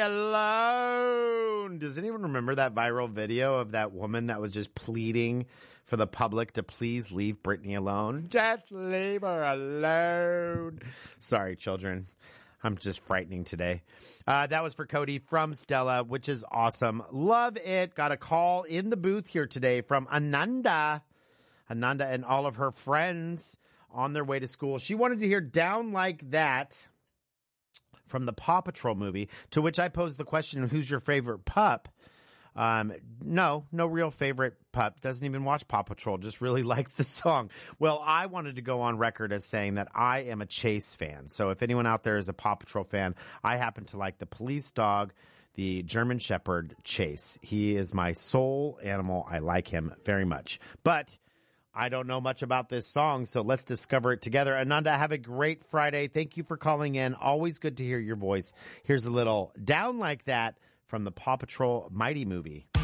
alone. Does anyone remember that viral video of that woman that was just pleading for the public to please leave Britney alone? Just leave her alone. Sorry, children. I'm just frightening today. That was for Cody from Stella, which is awesome. Love it. Got a call in the booth here today from Ananda. Ananda and all of her friends on their way to school. She wanted to hear Down Like That from the Paw Patrol movie, to which I posed the question, who's your favorite pup? No real favorite pup. Doesn't even watch Paw Patrol. Just really likes the song. Well, I wanted to go on record as saying that I am a Chase fan. So if anyone out there is a Paw Patrol fan, I happen to like the police dog, the German Shepherd Chase. He is my soul animal. I like him very much. But I don't know much about this song, so let's discover it together. Ananda, have a great Friday. Thank you for calling in. Always good to hear your voice. Here's a little Down Like That from the Paw Patrol Mighty movie.